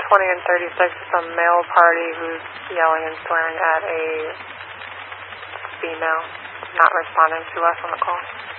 20 and 36, it's a male party who's yelling and swearing at a female, not responding to us on the call.